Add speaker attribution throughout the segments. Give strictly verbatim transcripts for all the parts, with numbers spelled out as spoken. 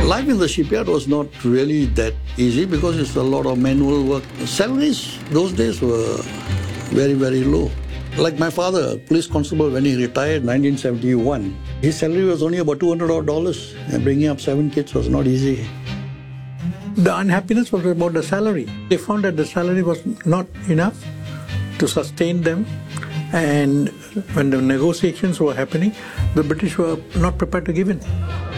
Speaker 1: Life in the shipyard was not really that easy because it's a lot of manual work. Salaries those days were very, very low. Like my father, police constable, when he retired in nineteen seventy-one, his salary was only about two hundred dollars, and bringing up seven kids was not easy.
Speaker 2: The unhappiness was about the salary. They found that the salary was not enough to sustain them, and when the negotiations were happening, the British were not prepared to give in.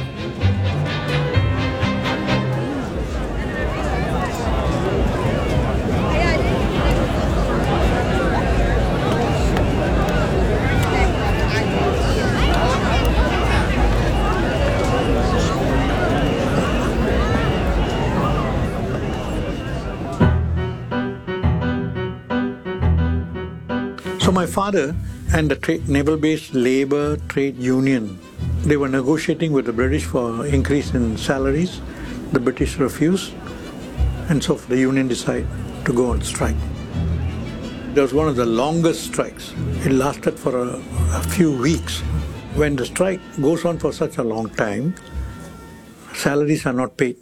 Speaker 2: So my father and the trade, naval-based labor trade union, they were negotiating with the British for increase in salaries. The British refused, and so the union decided to go on strike. It was one of the longest strikes. It lasted for a, a few weeks. When the strike goes on for such a long time, salaries are not paid.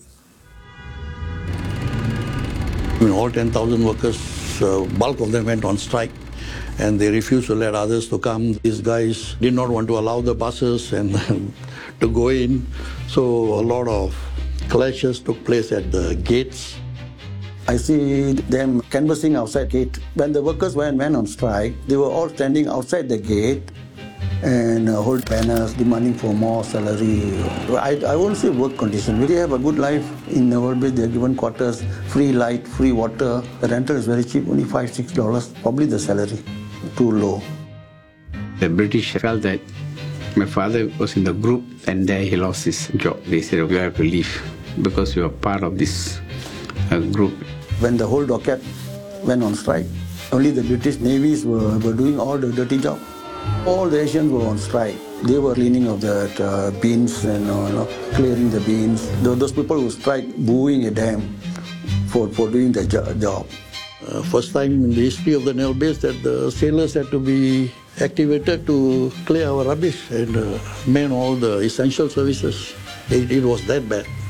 Speaker 1: I mean, all ten thousand workers, uh, bulk of them went on strike, and they refused to let others to come. These guys did not want to allow the buses and to go in, so a lot of clashes took place at the gates.
Speaker 3: I see them canvassing outside the gate. When the workers went, went on strike, they were all standing outside the gate and uh, hold banners demanding for more salary. I, I won't say work condition. They have a good life in Naval Base. They're given quarters, free light, free water. The rental is very cheap, only five, six dollars. Probably the salary too low.
Speaker 4: The British felt that my father was in the group, and there he lost his job. They said, "We have to leave because you are part of this uh, group."
Speaker 3: When the whole docket went on strike, only the British navies were, were doing all the dirty job. All the Asians were on strike. They were cleaning of the uh, beans and uh, you know, clearing the beans. Those, those people who strike, booing at them for, for doing the jo job.
Speaker 1: Uh, first time in the history of the naval base that the sailors had to be activated to clear our rubbish and uh, man all the essential services. It, it was that bad.